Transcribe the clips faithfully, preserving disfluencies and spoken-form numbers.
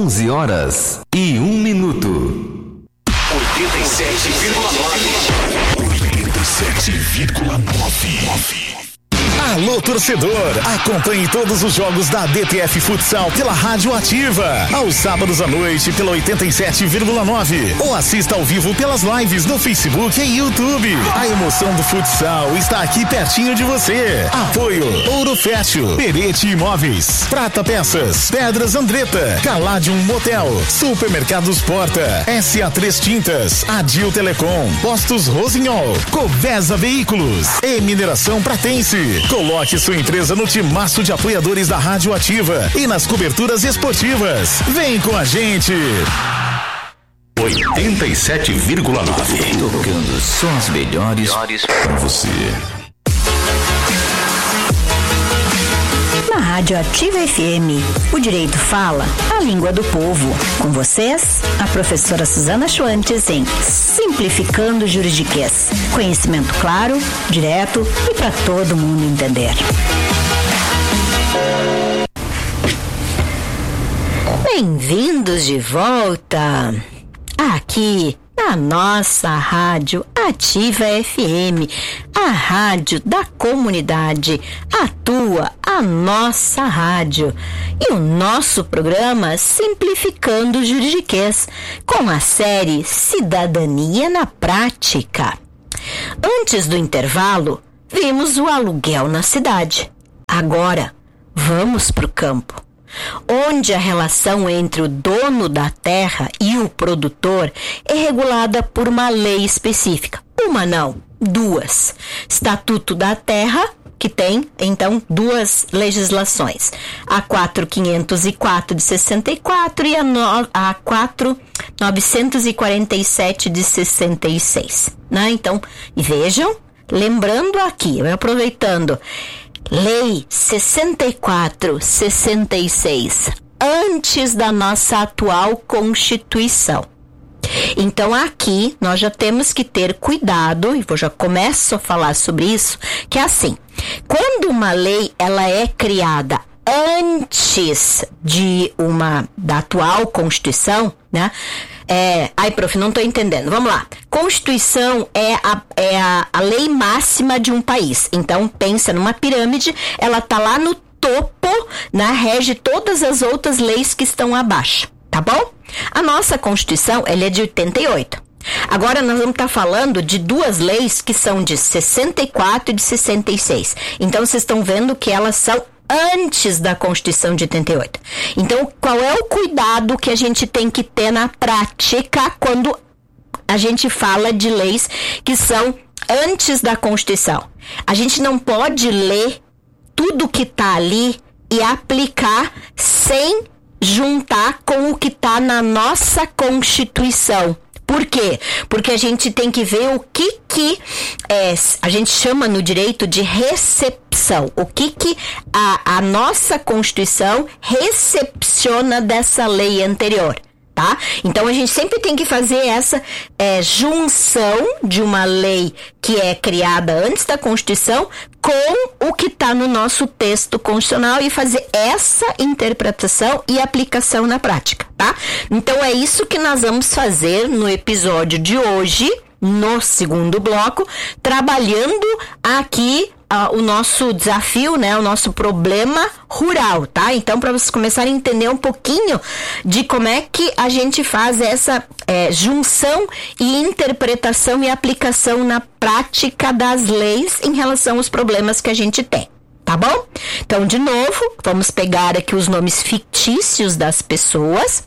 onze horas e um minuto. oitenta e sete vírgula nove. oitenta e sete vírgula nove. Alô, torcedor, acompanhe todos os jogos da D T F Futsal pela Rádio Ativa, aos sábados à noite pela oitenta e sete vírgula nove, ou assista ao vivo pelas lives no Facebook e YouTube. A emoção do futsal está aqui pertinho de você. Apoio Ouro Fértil, Perete Imóveis, Prata Peças, Pedras Andretta, Caladium Motel, Supermercados Porta, S A três Tintas, Adil Telecom, Postos Rosinhol, Covesa Veículos e Mineração Pratense. Coloque sua empresa no timaço de apoiadores da Rádio Ativa e nas coberturas esportivas. Vem com a gente! oitenta e sete vírgula nove. Tocando só as melhores para você. Na Rádio Ativa F M, o Direito Fala, a língua do povo. Com vocês, a professora Suzana Schwantes em Simplificando o Juridiquês. Conhecimento claro, direto e para todo mundo entender. Bem-vindos de volta aqui na nossa Rádio Ativa F M, a rádio da comunidade, a tua, a nossa rádio. E o nosso programa Simplificando o Juridiquês, com a série Cidadania na Prática. Antes do intervalo, vimos o aluguel na cidade. Agora, vamos para o campo, onde a relação entre o dono da terra e o produtor é regulada por uma lei específica. Uma não, duas. Estatuto da Terra, que tem, então, duas legislações. A quatro mil quinhentos e quatro de sessenta e quatro e a, no, a quatro mil novecentos e quarenta e sete de sessenta e seis. Né? Então, vejam, lembrando aqui, aproveitando, Lei sessenta e quatro sessenta e seis, antes da nossa atual Constituição. Então aqui nós já temos que ter cuidado, e eu já começo a falar sobre isso, que é assim, quando uma lei ela é criada antes de uma da atual Constituição, né? É, ai, prof, não estou entendendo. Vamos lá. Constituição é, a, é a, a lei máxima de um país. Então, pensa numa pirâmide, ela está lá no topo, né, rege todas as outras leis que estão abaixo, tá bom? A nossa Constituição, ela é de oitenta e oito. Agora, nós vamos estar falando de duas leis que são de sessenta e quatro e de sessenta e seis. Então, vocês estão vendo que elas são antes da Constituição de oitenta e oito. Então, qual é o cuidado que a gente tem que ter na prática quando a gente fala de leis que são antes da Constituição? A gente não pode ler tudo que está ali e aplicar sem juntar com o que está na nossa Constituição. Por quê? Porque a gente tem que ver o que que é, a gente chama no direito de recepção. O que que a, a nossa Constituição recepciona dessa lei anterior, tá? Então, a gente sempre tem que fazer essa é, junção de uma lei que é criada antes da Constituição com o que está no nosso texto constitucional e fazer essa interpretação e aplicação na prática, tá? Então, é isso que nós vamos fazer no episódio de hoje, no segundo bloco, trabalhando aqui uh, o nosso desafio, né, o nosso problema rural, tá? Então, para vocês começarem a entender um pouquinho de como é que a gente faz essa é, junção e interpretação e aplicação na prática das leis em relação aos problemas que a gente tem. Tá bom? Então, de novo, vamos pegar aqui os nomes fictícios das pessoas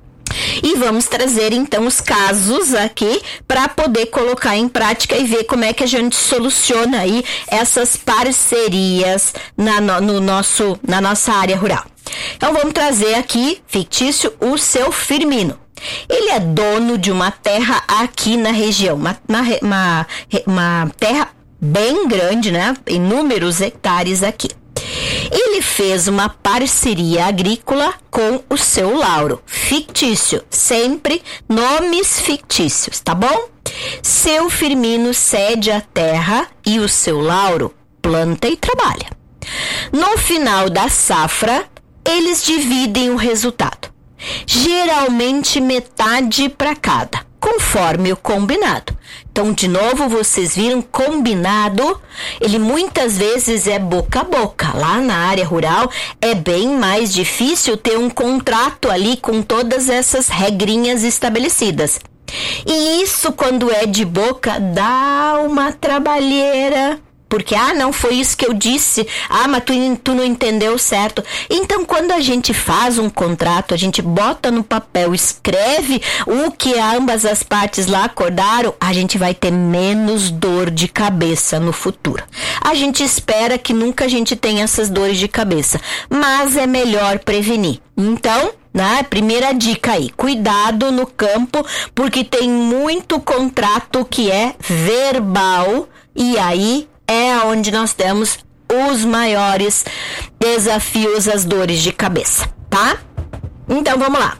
e vamos trazer, então, os casos aqui para poder colocar em prática e ver como é que a gente soluciona aí essas parcerias na, no, no nosso, na nossa área rural. Então, vamos trazer aqui, fictício, o seu Firmino. Ele é dono de uma terra aqui na região, uma, uma, uma, uma terra bem grande, né? Inúmeros hectares aqui. Ele fez uma parceria agrícola com o seu Lauro, fictício, sempre nomes fictícios, tá bom? Seu Firmino cede a terra e o seu Lauro planta e trabalha. No final da safra, eles dividem o resultado. Geralmente metade para cada, conforme o combinado. Então, de novo, vocês viram, combinado, ele muitas vezes é boca a boca. Lá na área rural é bem mais difícil ter um contrato ali com todas essas regrinhas estabelecidas. E isso, quando é de boca, dá uma trabalheira. Porque, ah, não foi isso que eu disse. Ah, mas tu, tu não entendeu certo. Então, quando a gente faz um contrato, a gente bota no papel, escreve o que ambas as partes lá acordaram, a gente vai ter menos dor de cabeça no futuro. A gente espera que nunca a gente tenha essas dores de cabeça, mas é melhor prevenir. Então, né, primeira dica aí, cuidado no campo, porque tem muito contrato que é verbal e aí é onde nós temos os maiores desafios, as dores de cabeça, tá? Então, vamos lá.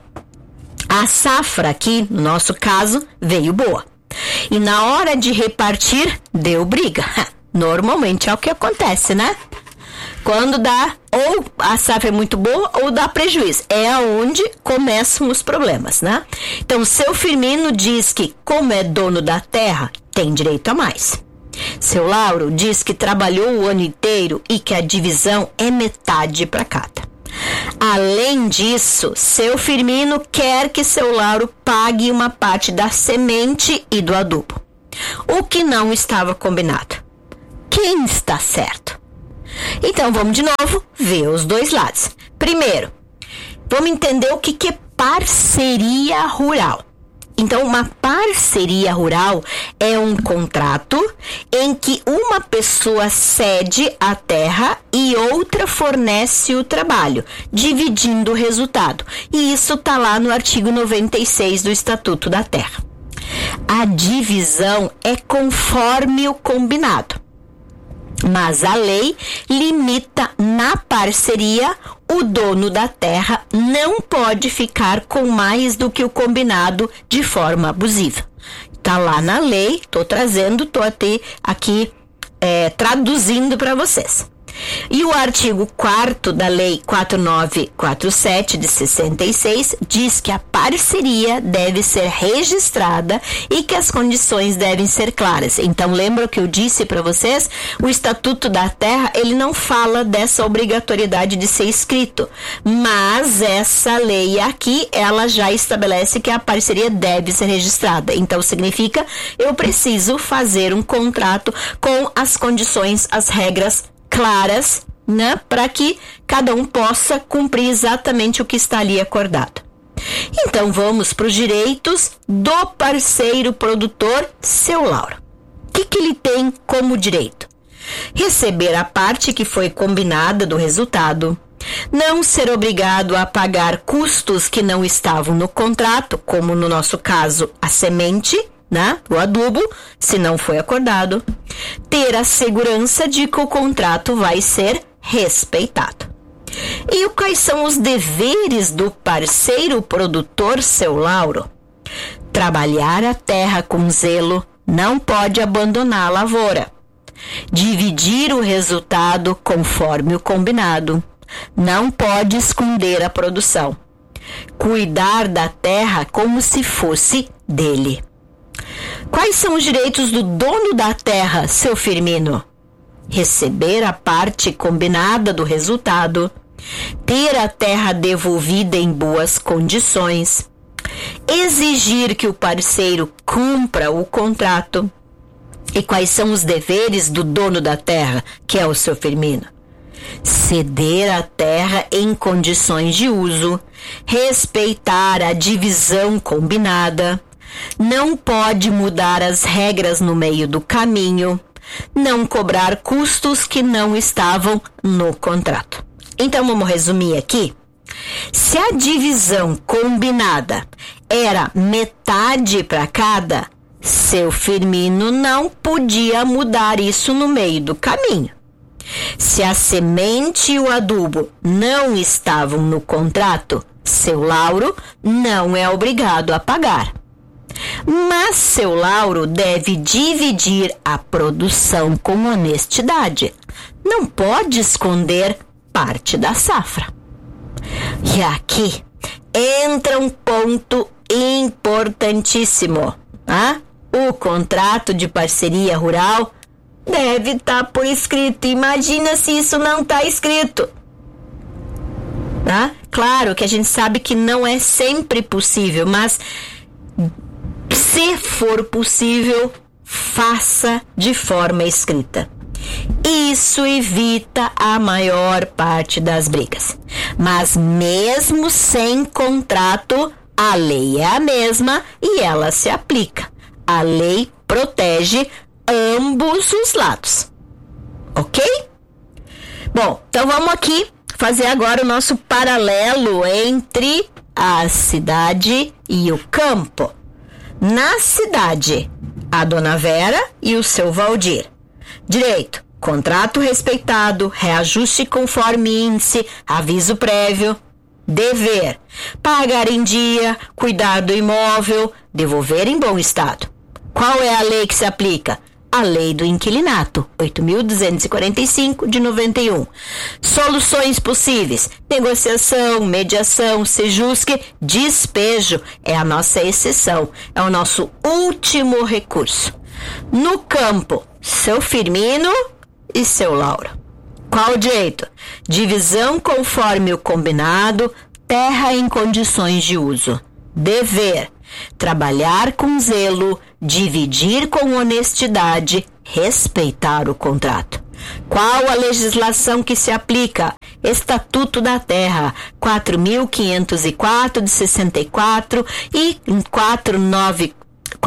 A safra aqui, no nosso caso, veio boa. E na hora de repartir, deu briga. Normalmente é o que acontece, né? Quando dá, ou a safra é muito boa, ou dá prejuízo. É aonde começam os problemas, né? Então, o seu Firmino diz que, como é dono da terra, tem direito a mais. Seu Lauro diz que trabalhou o ano inteiro e que a divisão é metade para cada. Além disso, seu Firmino quer que seu Lauro pague uma parte da semente e do adubo, o que não estava combinado. Quem está certo? Então, vamos de novo ver os dois lados. Primeiro, vamos entender o que, que é parceria rural. Então, uma parceria rural é um contrato em que uma pessoa cede a terra e outra fornece o trabalho, dividindo o resultado. E isso está lá no artigo noventa e seis do Estatuto da Terra. A divisão é conforme o combinado, mas a lei limita na parceria. O dono da terra não pode ficar com mais do que o combinado de forma abusiva. Tá lá na lei, tô trazendo, tô até aqui é, traduzindo para vocês. E o artigo quarto da Lei quatro mil novecentos e quarenta e sete de sessenta e seis diz que a parceria deve ser registrada e que as condições devem ser claras. Então, lembra que eu disse para vocês? O Estatuto da Terra, ele não fala dessa obrigatoriedade de ser escrito, mas essa lei aqui, ela já estabelece que a parceria deve ser registrada. Então, significa, eu preciso fazer um contrato com as condições, as regras claras, né, para que cada um possa cumprir exatamente o que está ali acordado. Então, vamos para os direitos do parceiro produtor, seu Lauro. O que, que ele tem como direito? Receber a parte que foi combinada do resultado, não ser obrigado a pagar custos que não estavam no contrato, como no nosso caso, a semente, né, o adubo, se não foi acordado, ter a segurança de que o contrato vai ser respeitado. E quais são os deveres do parceiro produtor, seu Lauro? Trabalhar a terra com zelo, não pode abandonar a lavoura. Dividir o resultado conforme o combinado, não pode esconder a produção. Cuidar da terra como se fosse dele. Quais são os direitos do dono da terra, seu Firmino? Receber a parte combinada do resultado, ter a terra devolvida em boas condições, exigir que o parceiro cumpra o contrato. E quais são os deveres do dono da terra, que é o seu Firmino? Ceder a terra em condições de uso, respeitar a divisão combinada, não pode mudar as regras no meio do caminho, não cobrar custos que não estavam no contrato. Então, vamos resumir aqui. Se a divisão combinada era metade para cada, seu Firmino não podia mudar isso no meio do caminho. Se a semente e o adubo não estavam no contrato, seu Lauro não é obrigado a pagar. Mas seu Lauro deve dividir a produção com honestidade. Não pode esconder parte da safra. E aqui entra um ponto importantíssimo, tá? O contrato de parceria rural deve estar por escrito. Imagina se isso não está escrito, tá? Claro que a gente sabe que não é sempre possível, mas se for possível, faça de forma escrita. Isso evita a maior parte das brigas. Mas mesmo sem contrato, a lei é a mesma e ela se aplica. A lei protege ambos os lados. Ok? Bom, então vamos aqui fazer agora o nosso paralelo entre a cidade e o campo. Na cidade, a dona Vera e o seu Valdir. Direito: contrato respeitado, reajuste conforme índice, aviso prévio. Dever: pagar em dia, cuidar do imóvel, devolver em bom estado. Qual é a lei que se aplica? A lei do inquilinato, oito mil duzentos e quarenta e cinco, de noventa e um. Soluções possíveis: negociação, mediação, sejusque, despejo é a nossa exceção, é o nosso último recurso. No campo, seu Firmino e seu Lauro. Qual o direito? Divisão conforme o combinado, terra em condições de uso. Dever: trabalhar com zelo, dividir com honestidade, respeitar o contrato. Qual a legislação que se aplica? Estatuto da Terra, quatro mil quinhentos e quatro, de sessenta e quatro, e quatro nove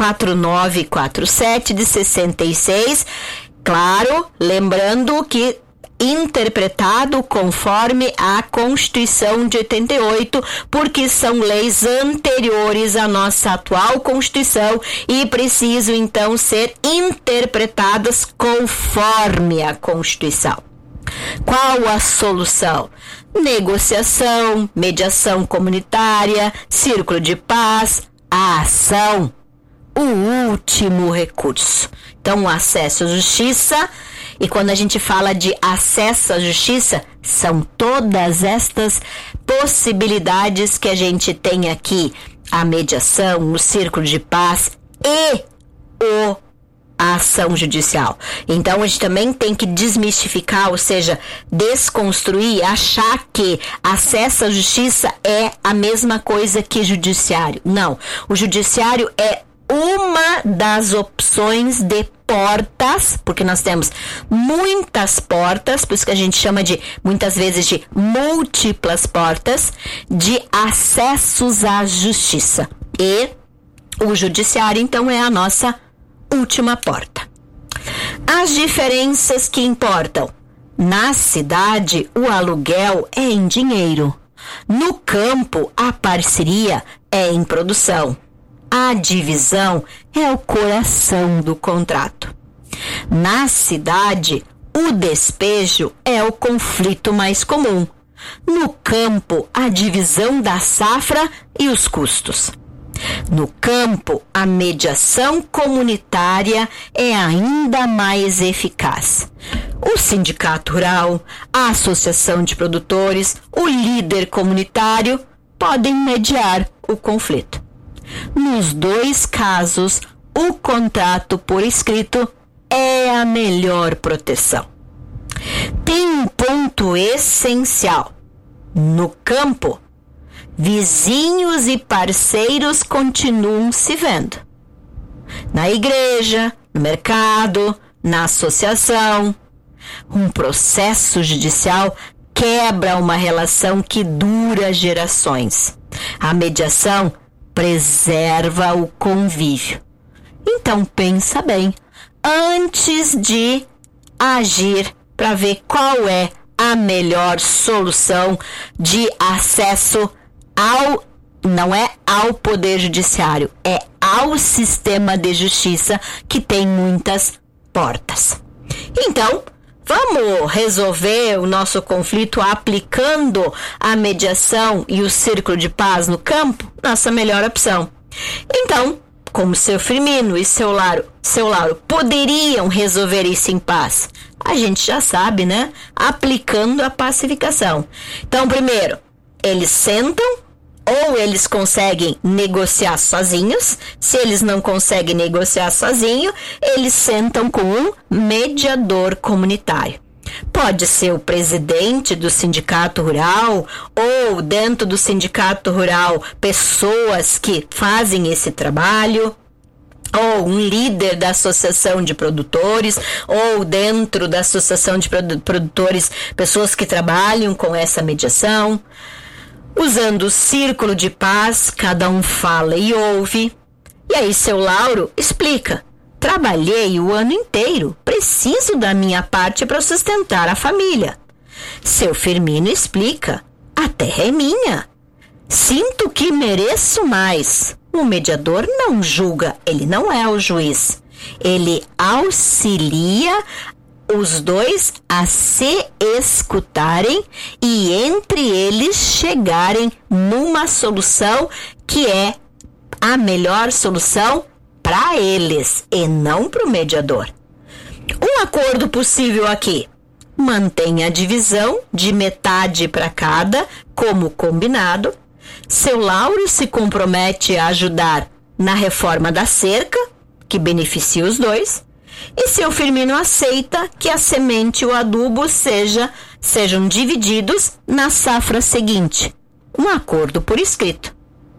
quatro sete, de sessenta e seis. Claro, lembrando que interpretado conforme a Constituição de oitenta e oito, porque são leis anteriores à nossa atual Constituição e precisam então ser interpretadas conforme a Constituição. Qual a solução? Negociação, mediação comunitária, círculo de paz, a ação, o último recurso. Então, o acesso à justiça. E quando a gente fala de acesso à justiça, são todas estas possibilidades que a gente tem aqui: a mediação, o círculo de paz e o, a ação judicial. Então, a gente também tem que desmistificar, ou seja, desconstruir, achar que acesso à justiça é a mesma coisa que judiciário. Não, o judiciário é uma das opções de portas, porque nós temos muitas portas, por isso que a gente chama de, muitas vezes, de múltiplas portas de acessos à justiça. E o judiciário, então, é a nossa última porta. As diferenças que importam: na cidade, o aluguel é em dinheiro. No campo, a parceria é em produção. A divisão é o coração do contrato. Na cidade, o despejo é o conflito mais comum. No campo, a divisão da safra e os custos. No campo, a mediação comunitária é ainda mais eficaz. O sindicato rural, a associação de produtores, o líder comunitário podem mediar o conflito. Nos dois casos, o contrato por escrito é a melhor proteção. Tem um ponto essencial: no campo, vizinhos e parceiros continuam se vendo. Na igreja, no mercado, na associação. Um processo judicial quebra uma relação que dura gerações. A mediação preserva o convívio. Então pensa bem antes de agir para ver qual é a melhor solução de acesso ao, não é ao poder judiciário, é ao sistema de justiça, que tem muitas portas. Então, vamos resolver o nosso conflito aplicando a mediação e o círculo de paz no campo? Nossa melhor opção. Então, como seu Firmino e seu Lauro, seu Lauro poderiam resolver isso em paz? A gente já sabe, né? Aplicando a pacificação. Então, primeiro, eles sentam, Ou eles conseguem negociar sozinhos. Se eles não conseguem negociar sozinho, eles sentam com um mediador comunitário. Pode ser o presidente do sindicato rural, ou dentro do sindicato rural, pessoas que fazem esse trabalho, ou um líder da associação de produtores, ou dentro da associação de produtores, pessoas que trabalham com essa mediação. Usando o círculo de paz, cada um fala e ouve. E aí seu Lauro explica: trabalhei o ano inteiro, preciso da minha parte para sustentar a família. Seu Firmino explica: a terra é minha, sinto que mereço mais. O mediador não julga, ele não é o juiz. Ele auxilia os dois a se escutarem e entre eles chegarem numa solução que é a melhor solução para eles e não para o mediador. Um acordo possível aqui: mantém a divisão de metade para cada, como combinado. Seu Lauro se compromete a ajudar na reforma da cerca, que beneficia os dois, e seu Firmino aceita que a semente e o adubo seja, sejam divididos na safra seguinte. Um acordo por escrito.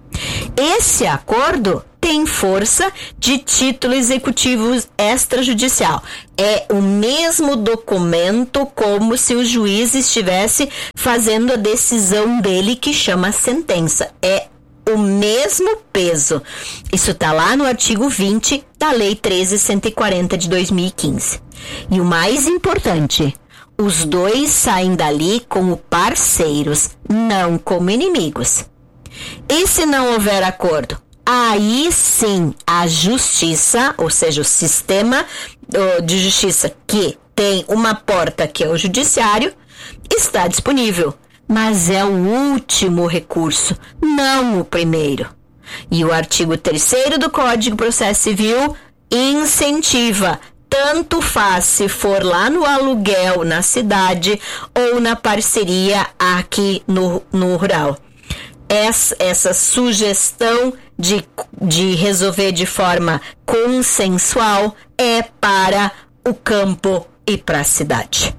Esse acordo tem força de título executivo extrajudicial. É o mesmo documento como se o juiz estivesse fazendo a decisão dele, que chama sentença. É o mesmo peso. Isso está lá no artigo vinte da Lei treze mil cento e quarenta de dois mil e quinze. E o mais importante, os dois saem dali como parceiros, não como inimigos. E se não houver acordo? Aí sim a justiça, ou seja, o sistema de justiça, que tem uma porta que é o judiciário, está disponível. Mas é o último recurso, não o primeiro. E o artigo terceiro do Código de Processo Civil incentiva, tanto faz se for lá no aluguel na cidade ou na parceria aqui no, no rural. Essa, essa sugestão de, de resolver de forma consensual é para o campo e para a cidade.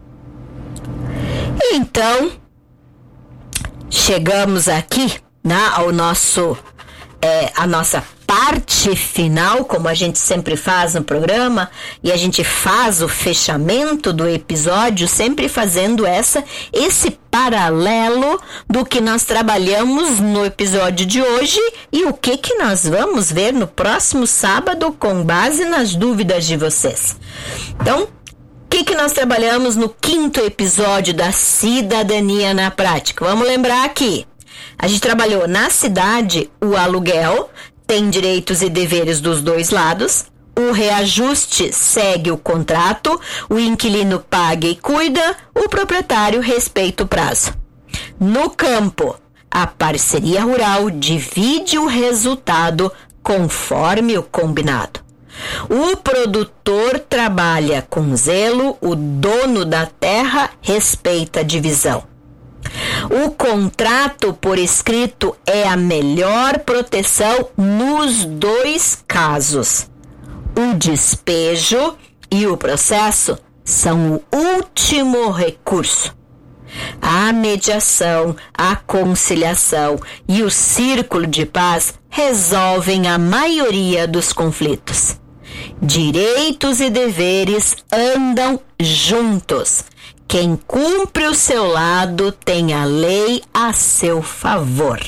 Então, chegamos aqui, né, ao nosso, é, a nossa parte final, como a gente sempre faz no programa, e a gente faz o fechamento do episódio sempre fazendo essa, esse paralelo do que nós trabalhamos no episódio de hoje e o que que nós vamos ver no próximo sábado com base nas dúvidas de vocês. Então, o que que nós trabalhamos no quinto episódio da Cidadania na Prática? Vamos lembrar aqui. A gente trabalhou na cidade o aluguel, tem direitos e deveres dos dois lados. O reajuste segue o contrato, o inquilino paga e cuida, o proprietário respeita o prazo. No campo, a parceria rural divide o resultado conforme o combinado. O produtor trabalha com zelo, o dono da terra respeita a divisão. O contrato por escrito é a melhor proteção nos dois casos. O despejo e o processo são o último recurso. A mediação, a conciliação e o círculo de paz resolvem a maioria dos conflitos. Direitos e deveres andam juntos. Quem cumpre o seu lado tem a lei a seu favor.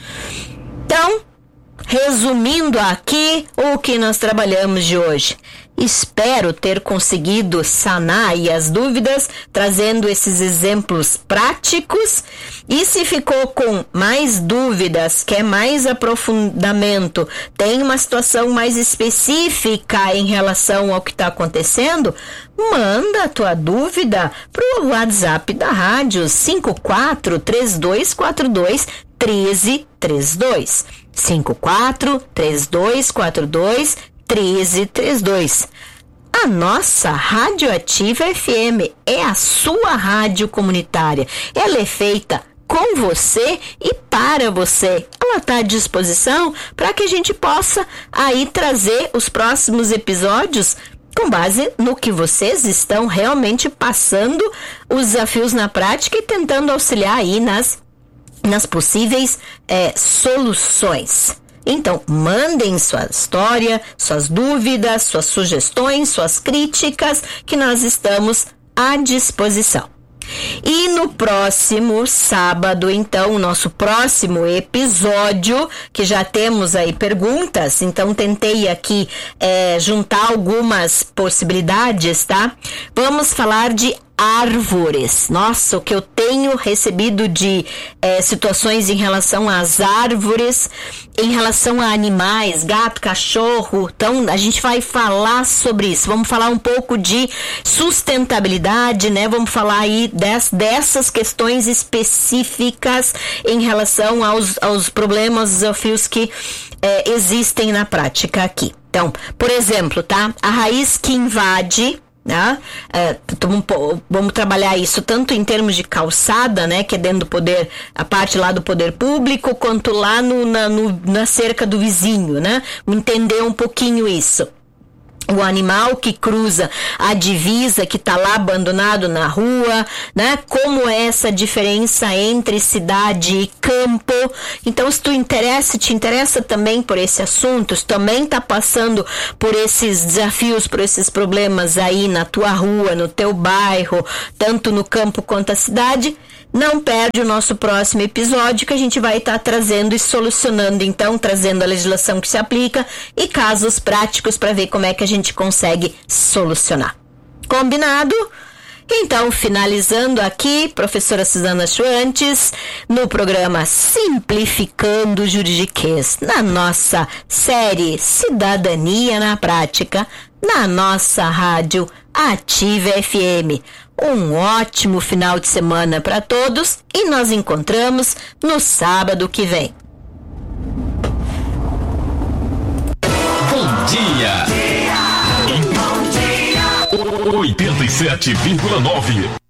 Então, resumindo aqui o que nós trabalhamos de hoje. Espero ter conseguido sanar aí as dúvidas, trazendo esses exemplos práticos. E se ficou com mais dúvidas, quer mais aprofundamento, tem uma situação mais específica em relação ao que está acontecendo, manda a tua dúvida para o WhatsApp da rádio cinco quatro três dois quatro dois um três três dois. cinco quatro três dois quatro dois um três três dois. A nossa Rádio Ativa F M é a sua rádio comunitária. Ela é feita com você e para você. Ela está à disposição para que a gente possa aí trazer os próximos episódios com base no que vocês estão realmente passando, os desafios na prática e tentando auxiliar aí nas, nas possíveis é, soluções. Então, mandem sua história, suas dúvidas, suas sugestões, suas críticas, que nós estamos à disposição. E no próximo sábado, então, o nosso próximo episódio, que já temos aí perguntas, então tentei aqui é, juntar algumas possibilidades, tá? Vamos falar de árvores. Nossa, o que eu tenho recebido de é, situações em relação às árvores, em relação a animais, gato, cachorro. Então, a gente vai falar sobre isso. Vamos falar um pouco de sustentabilidade, né? Vamos falar aí des, dessas questões específicas em relação aos, aos problemas, aos desafios que é, existem na prática aqui. Então, por exemplo, tá? A raiz que invade... Né? É, vamos trabalhar isso tanto em termos de calçada, né, que é dentro do poder, a parte lá do poder público, quanto lá no, na, no, na cerca do vizinho, né? Entender um pouquinho isso. O animal que cruza a divisa, que está lá abandonado na rua, né? Como é essa diferença entre cidade e campo. Então, se tu interessa, te interessa também por esse assunto, se também está passando por esses desafios, por esses problemas aí na tua rua, no teu bairro, tanto no campo quanto a cidade, não perde o nosso próximo episódio, que a gente vai estar tá trazendo e solucionando, então, trazendo a legislação que se aplica e casos práticos para ver como é que a gente consegue solucionar. Combinado? Então, finalizando aqui, professora Suzana Schwantes, no programa Simplificando o Juridiquês, na nossa série Cidadania na Prática, na nossa rádio Ativa F M. Um ótimo final de semana para todos e nós encontramos no sábado que vem. Bom dia! Bom dia! oitenta e sete vírgula nove